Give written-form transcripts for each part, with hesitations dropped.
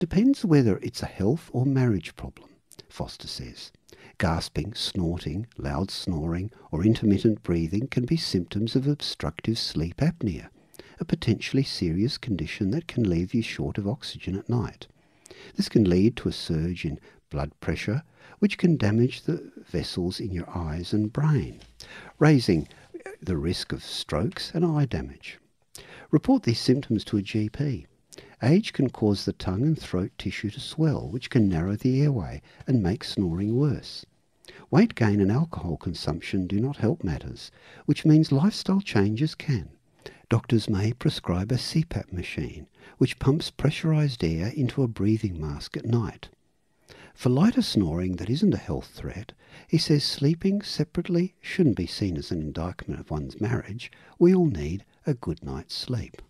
Depends whether it's a health or marriage problem, Foster says. Gasping, snorting, loud snoring, or intermittent breathing can be symptoms of obstructive sleep apnea, a potentially serious condition that can leave you short of oxygen at night. This can lead to a surge in blood pressure, which can damage the vessels in your eyes and brain, raising the risk of strokes and eye damage. Report these symptoms to a GP. Age can cause the tongue and throat tissue to swell, which can narrow the airway and make snoring worse. Weight gain and alcohol consumption do not help matters, which means lifestyle changes can. Doctors may prescribe a CPAP machine, which pumps pressurized air into a breathing mask at night. For lighter snoring that isn't a health threat, he says sleeping separately shouldn't be seen as an indictment of one's marriage. We all need a good night's sleep.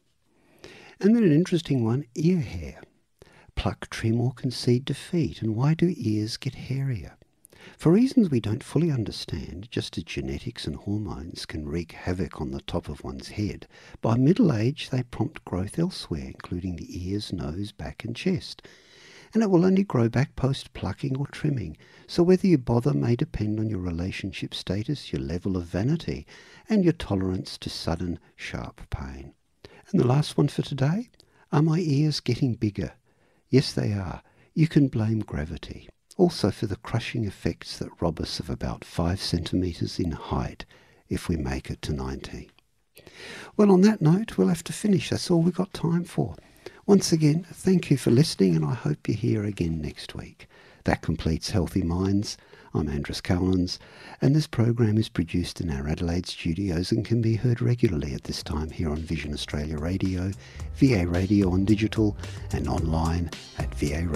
And then an interesting one, ear hair. Pluck, trim or concede defeat, and why do ears get hairier? For reasons we don't fully understand, just as genetics and hormones can wreak havoc on the top of one's head, by middle age they prompt growth elsewhere, including the ears, nose, back and chest. And it will only grow back post-plucking or trimming, so whether you bother may depend on your relationship status, your level of vanity, and your tolerance to sudden, sharp pain. And the last one for today, are my ears getting bigger? Yes, they are. You can blame gravity. Also for the crushing effects that rob us of about 5 centimetres in height if we make it to 90. Well, on that note, we'll have to finish. That's all we've got time for. Once again, thank you for listening, and I hope you're here again next week. That completes Healthy Minds. I'm Andreas Cowlins, and this program is produced in our Adelaide studios and can be heard regularly at this time here on Vision Australia Radio, VA Radio on digital, and online at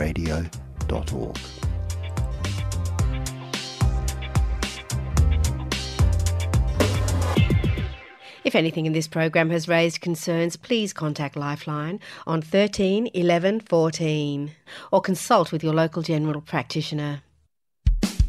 varadio.org. If anything in this program has raised concerns, please contact Lifeline on 13 11 14 or consult with your local general practitioner.